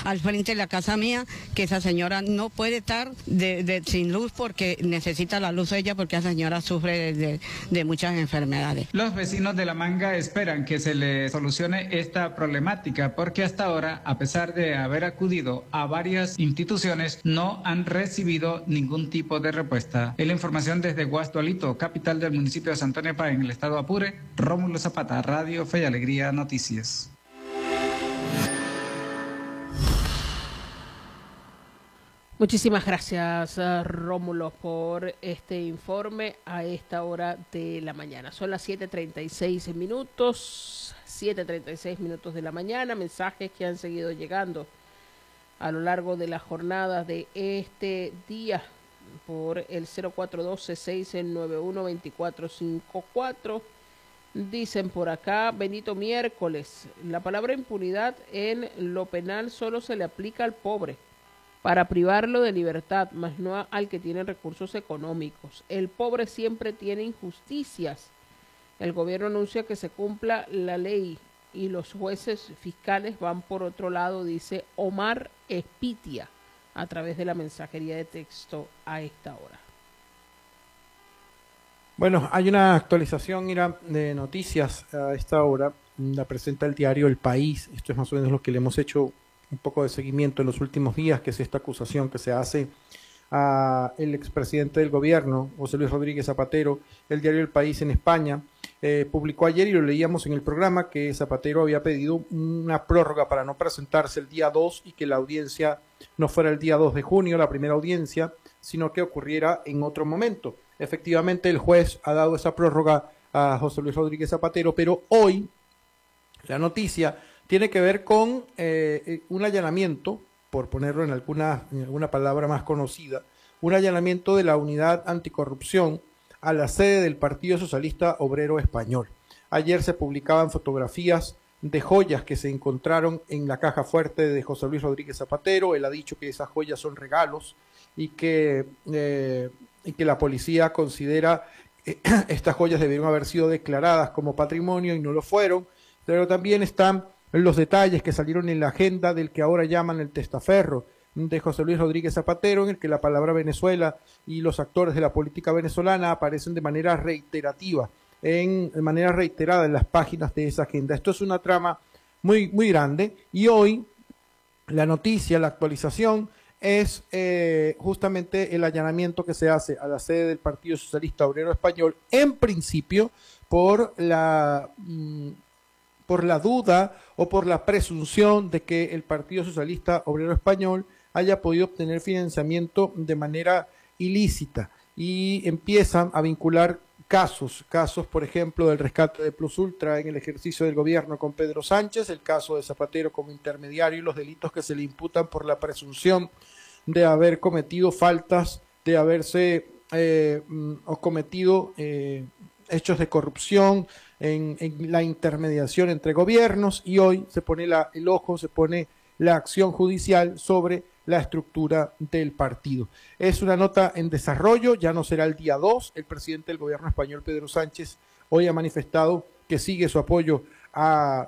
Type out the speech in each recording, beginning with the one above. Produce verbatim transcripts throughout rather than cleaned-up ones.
al frente de la casa mía, que esa señora no puede estar de, de, sin luz porque necesita la luz ella, porque esa señora sufre de, de, de muchas enfermedades. Los vecinos de La Manga esperan que se le solucione esta problemática porque hasta ahora, a pesar de haber acudido a varias instituciones, no han recibido ningún tipo de respuesta. En la información desde Guasdualito, capital del municipio de Santo Nepa, en el estado Apure, Rómulo Zapata, Radio Fe y Alegría Noticias. Muchísimas gracias, Rómulo, por este informe a esta hora de la mañana. Son las siete treinta y seis minutos, siete treinta y seis minutos de la mañana, mensajes que han seguido llegando a lo largo de las jornadas de este día por el cero cuatro uno dos, seis nueve uno, dos cuatro cinco cuatro. Dicen por acá, Benito Miércoles, la palabra impunidad en lo penal solo se le aplica al pobre para privarlo de libertad, mas no al que tiene recursos económicos. El pobre siempre tiene injusticias. El gobierno anuncia que se cumpla la ley y los jueces fiscales van por otro lado, dice Omar Espitia, a través de la mensajería de texto a esta hora. Bueno, hay una actualización, Ira, de noticias a esta hora. La presenta el diario El País. Esto es más o menos lo que le hemos hecho un poco de seguimiento en los últimos días, que es esta acusación que se hace a el expresidente del gobierno, José Luis Rodríguez Zapatero. El diario El País en España eh, publicó ayer, y lo leíamos en el programa, que Zapatero había pedido una prórroga para no presentarse el día dos y que la audiencia no fuera el día dos de junio, la primera audiencia, sino que ocurriera en otro momento. Efectivamente, el juez ha dado esa prórroga a José Luis Rodríguez Zapatero, pero hoy la noticia tiene que ver con eh, un allanamiento, por ponerlo en alguna, en alguna palabra más conocida, un allanamiento de la Unidad Anticorrupción a la sede del Partido Socialista Obrero Español. Ayer se publicaban fotografías de joyas que se encontraron en la caja fuerte de José Luis Rodríguez Zapatero. Él ha dicho que esas joyas son regalos y que, eh, y que la policía considera que estas joyas debieron haber sido declaradas como patrimonio y no lo fueron, pero también están los detalles que salieron en la agenda del que ahora llaman el testaferro de José Luis Rodríguez Zapatero, en el que la palabra Venezuela y los actores de la política venezolana aparecen de manera reiterativa, en, de manera reiterada en las páginas de esa agenda. Esto es una trama muy, muy grande, y hoy la noticia, la actualización, es eh, justamente el allanamiento que se hace a la sede del Partido Socialista Obrero Español, en principio por la... Mmm, por la duda o por la presunción de que el Partido Socialista Obrero Español haya podido obtener financiamiento de manera ilícita, y empiezan a vincular casos, casos por ejemplo del rescate de Plus Ultra en el ejercicio del gobierno con Pedro Sánchez, el caso de Zapatero como intermediario y los delitos que se le imputan por la presunción de haber cometido faltas, de haberse eh, o cometido eh, hechos de corrupción en, en la intermediación entre gobiernos, y hoy se pone la, el ojo, se pone la acción judicial sobre la estructura del partido. Es una nota en desarrollo, ya no será el día dos. El presidente del gobierno español, Pedro Sánchez, hoy ha manifestado que sigue su apoyo a,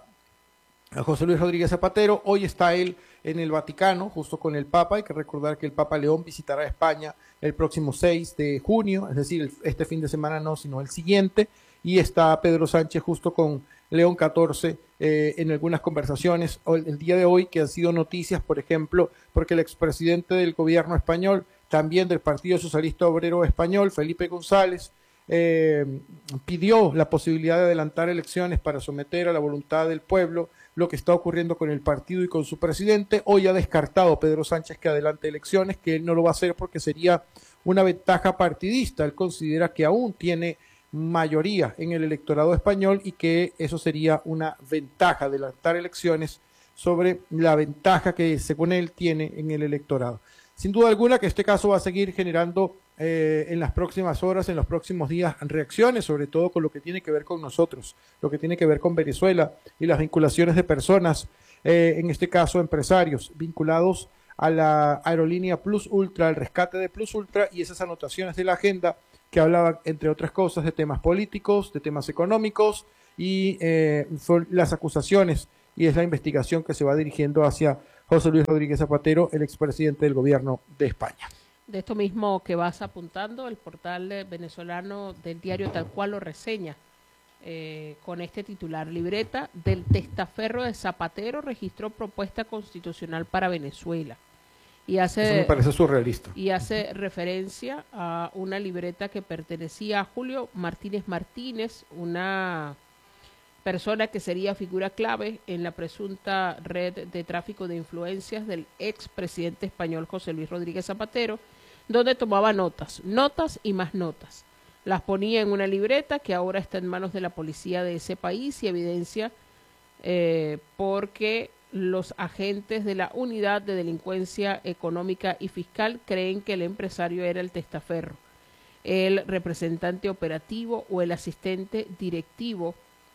a José Luis Rodríguez Zapatero. Hoy está él en el Vaticano, justo con el Papa. Hay que recordar que el Papa León visitará España el próximo seis de junio, es decir, este fin de semana no, sino el siguiente, y está Pedro Sánchez justo con León catorce eh, en algunas conversaciones el, el día de hoy, que han sido noticias, por ejemplo, porque el expresidente del gobierno español, también del Partido Socialista Obrero Español, Felipe González, eh, pidió la posibilidad de adelantar elecciones para someter a la voluntad del pueblo lo que está ocurriendo con el partido y con su presidente. Hoy ha descartado Pedro Sánchez que adelante elecciones, que él no lo va a hacer porque sería una ventaja partidista. Él considera que aún tiene mayoría en el electorado español y que eso sería una ventaja, adelantar elecciones sobre la ventaja que según él tiene en el electorado. Sin duda alguna que este caso va a seguir generando eh, en las próximas horas, en los próximos días, reacciones, sobre todo con lo que tiene que ver con nosotros, lo que tiene que ver con Venezuela y las vinculaciones de personas, eh, en este caso empresarios, vinculados a la aerolínea Plus Ultra, al rescate de Plus Ultra y esas anotaciones de la agenda que hablaban, entre otras cosas, de temas políticos, de temas económicos, y eh, son las acusaciones y es la investigación que se va dirigiendo hacia José Luis Rodríguez Zapatero, el expresidente del gobierno de España. De esto mismo que vas apuntando, el portal venezolano del diario Tal Cual lo reseña eh, con este titular: libreta del testaferro de Zapatero registró propuesta constitucional para Venezuela. Y hace, Eso me parece surrealista. Y hace referencia a una libreta que pertenecía a Julio Martínez Martínez, una persona que sería figura clave en la presunta red de tráfico de influencias del expresidente español José Luis Rodríguez Zapatero, donde tomaba notas, notas y más notas. Las ponía en una libreta que ahora está en manos de la policía de ese país y evidencia eh, porque los agentes de la Unidad de Delincuencia Económica y Fiscal creen que el empresario era el testaferro, el representante operativo o el asistente directivo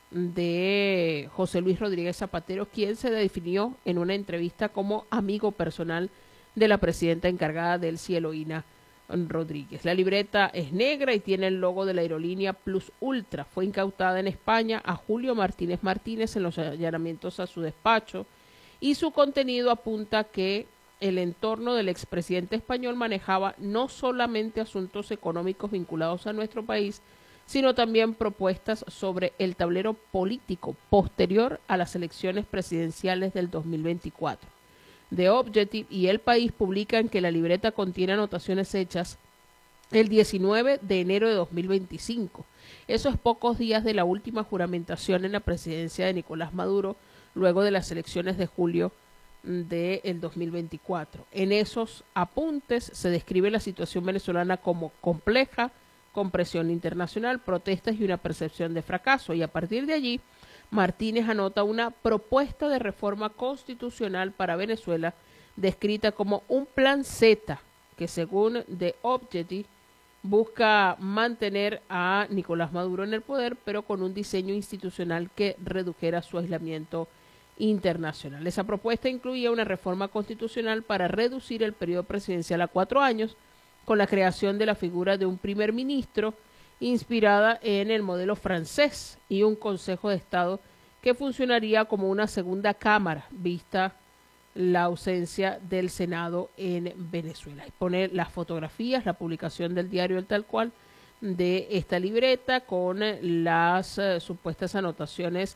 de José Luis Rodríguez Zapatero, quien se definió en una entrevista como amigo personal de la presidenta encargada del Eloína Rodríguez. La libreta es negra y tiene el logo de la aerolínea Plus Ultra. Fue incautada en España a Julio Martínez Martínez en los allanamientos a su despacho, y su contenido apunta que el entorno del expresidente español manejaba no solamente asuntos económicos vinculados a nuestro país, sino también propuestas sobre el tablero político posterior a las elecciones presidenciales del dos mil veinticuatro. The Objective y El País publican que la libreta contiene anotaciones hechas el diecinueve de enero de dos mil veinticinco. Eso es pocos días de la última juramentación en la presidencia de Nicolás Maduro, luego de las elecciones de julio del dos mil veinticuatro. En esos apuntes se describe la situación venezolana como compleja, con presión internacional, protestas y una percepción de fracaso. Y a partir de allí, Martínez anota una propuesta de reforma constitucional para Venezuela, descrita como un plan Z, que según The Objective busca mantener a Nicolás Maduro en el poder, pero con un diseño institucional que redujera su aislamiento internacional. Esa propuesta incluía una reforma constitucional para reducir el periodo presidencial a cuatro años, con la creación de la figura de un primer ministro inspirada en el modelo francés y un Consejo de Estado que funcionaría como una segunda cámara, vista la ausencia del Senado en Venezuela. Y pone las fotografías, la publicación del diario El Tal Cual de esta libreta con las uh, supuestas anotaciones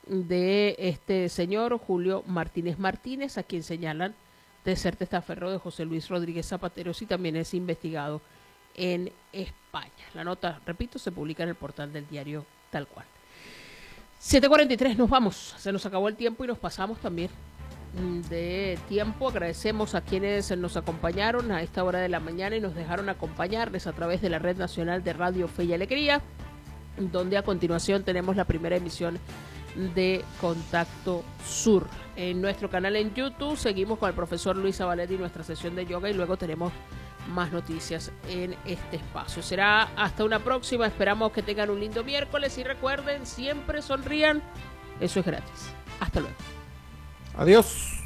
de este señor Julio Martínez Martínez, a quien señalan de ser testaferro de José Luis Rodríguez Zapatero, y también es investigado en España. La nota, repito, se publica en el portal del diario Tal Cual. siete cuarenta y tres, nos vamos. Se nos acabó el tiempo y nos pasamos también de tiempo. Agradecemos a quienes nos acompañaron a esta hora de la mañana y nos dejaron acompañarles a través de la Red Nacional de Radio Fe y Alegría, donde a continuación tenemos la primera emisión de Contacto Sur. En nuestro canal en YouTube seguimos con el profesor Luis Zabaleta y nuestra sesión de yoga, y luego tenemos más noticias en este espacio. Será hasta una próxima. Esperamos que tengan un lindo miércoles y recuerden, siempre sonrían. Eso es gratis. Hasta luego. Adiós.